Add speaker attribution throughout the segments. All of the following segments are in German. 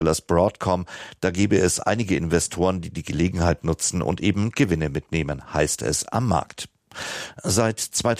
Speaker 1: als Broadcom. Da gäbe es einige Investoren, die die Gelegenheit nutzen und eben Gewinne mitnehmen, heißt es am Markt. Seit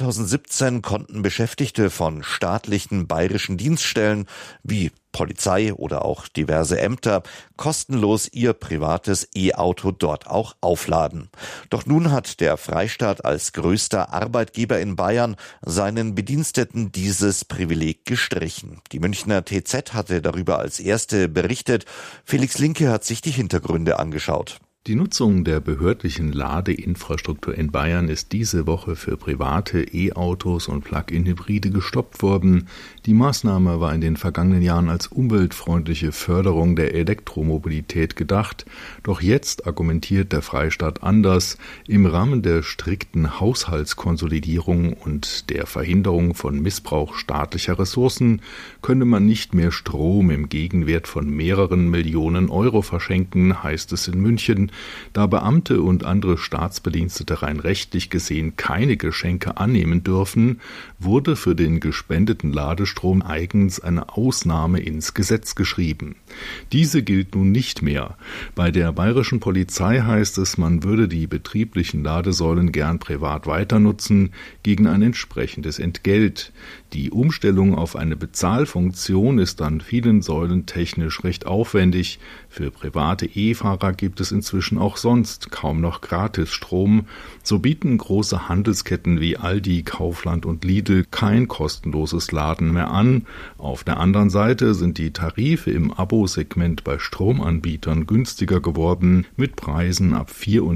Speaker 1: 2017 konnten Beschäftigte von staatlichen bayerischen Dienststellen wie Polizei oder auch diverse Ämter kostenlos ihr privates E-Auto dort auch aufladen. Doch nun hat der Freistaat als größter Arbeitgeber in Bayern seinen Bediensteten dieses Privileg gestrichen. Die Münchner TZ hatte darüber als erste berichtet. Felix Linke hat sich die Hintergründe angeschaut.
Speaker 2: Die Nutzung der behördlichen Ladeinfrastruktur in Bayern ist diese Woche für private E-Autos und Plug-in-Hybride gestoppt worden. Die Maßnahme war in den vergangenen Jahren als umweltfreundliche Förderung der Elektromobilität gedacht. Doch jetzt argumentiert der Freistaat anders. Im Rahmen der strikten Haushaltskonsolidierung und der Verhinderung von Missbrauch staatlicher Ressourcen könne man nicht mehr Strom im Gegenwert von mehreren Millionen Euro verschenken, heißt es in München. Da Beamte und andere Staatsbedienstete rein rechtlich gesehen keine Geschenke annehmen dürfen, wurde für den gespendeten Ladestrom eigens eine Ausnahme ins Gesetz geschrieben. Diese gilt nun nicht mehr. Bei der bayerischen Polizei heißt es, man würde die betrieblichen Ladesäulen gern privat weiter nutzen, gegen ein entsprechendes Entgelt. Die Umstellung auf eine Bezahlfunktion ist an vielen Säulen technisch recht aufwendig. Für private E-Fahrer gibt es inzwischen auch sonst kaum noch Gratisstrom. So bieten große Handelsketten wie Aldi, Kaufland und Lidl kein kostenloses Laden mehr an. Auf der anderen Seite sind die Tarife im Abo-Segment bei Stromanbietern günstiger geworden, mit Preisen ab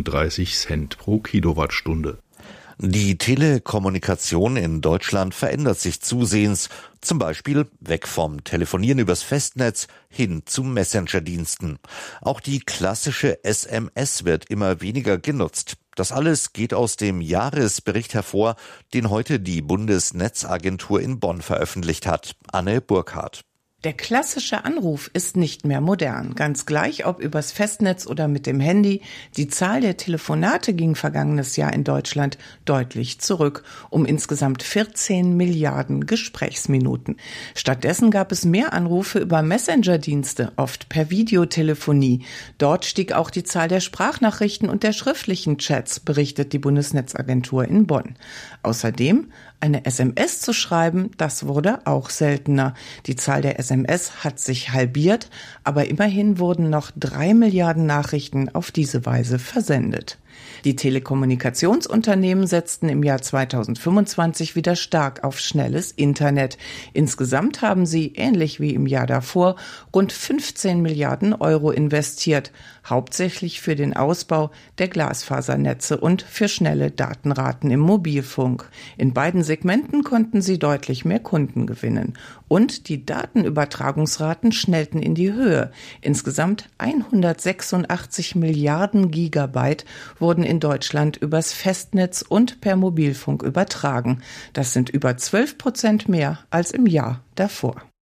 Speaker 2: 34 Cent pro Kilowattstunde.
Speaker 1: Die Telekommunikation in Deutschland verändert sich zusehends, zum Beispiel weg vom Telefonieren übers Festnetz hin zu Messenger-Diensten. Auch die klassische SMS wird immer weniger genutzt. Das alles geht aus dem Jahresbericht hervor, den heute die Bundesnetzagentur in Bonn veröffentlicht hat. Anne Burkhardt.
Speaker 3: Der klassische Anruf ist nicht mehr modern. Ganz gleich, ob übers Festnetz oder mit dem Handy. Die Zahl der Telefonate ging vergangenes Jahr in Deutschland deutlich zurück, um insgesamt 14 Milliarden Gesprächsminuten. Stattdessen gab es mehr Anrufe über Messenger-Dienste, oft per Videotelefonie. Dort stieg auch die Zahl der Sprachnachrichten und der schriftlichen Chats, berichtet die Bundesnetzagentur in Bonn. Außerdem eine SMS zu schreiben, das wurde auch seltener. Die Zahl der SMS hat sich halbiert, aber immerhin wurden noch 3 Milliarden Nachrichten auf diese Weise versendet. Die Telekommunikationsunternehmen setzten im Jahr 2025 wieder stark auf schnelles Internet. Insgesamt haben sie, ähnlich wie im Jahr davor, rund 15 Milliarden Euro investiert, hauptsächlich für den Ausbau der Glasfasernetze und für schnelle Datenraten im Mobilfunk. In beiden Segmenten konnten sie deutlich mehr Kunden gewinnen. Und die Datenübertragungsraten schnellten in die Höhe. Insgesamt 186 Milliarden Gigabyte wurden in Deutschland übers Festnetz und per Mobilfunk übertragen. Das sind über 12% mehr als im Jahr davor.